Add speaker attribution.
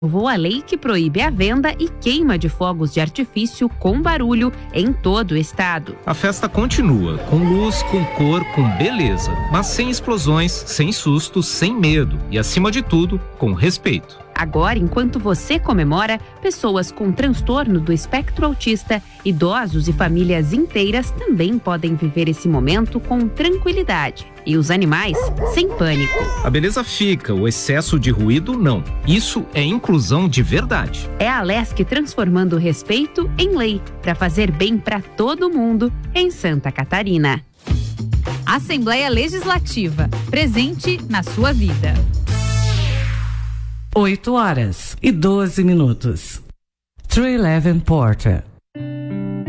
Speaker 1: aprovou a lei que proíbe a venda e queima de fogos de artifício com barulho em todo o estado.
Speaker 2: A festa continua, com luz, com cor, com beleza, mas sem explosões, sem sustos, sem medo e, acima de tudo, com respeito.
Speaker 1: Agora, enquanto você comemora, pessoas com transtorno do espectro autista, idosos e famílias inteiras também podem viver esse momento com tranquilidade. E os animais, sem pânico.
Speaker 2: A beleza fica, o excesso de ruído não. Isso é inclusão de verdade.
Speaker 1: É a Alesc transformando o respeito em lei, para fazer bem para todo mundo em Santa Catarina.
Speaker 3: Assembleia Legislativa, presente na sua vida.
Speaker 4: 8 horas e 12 minutos. 311 Porter.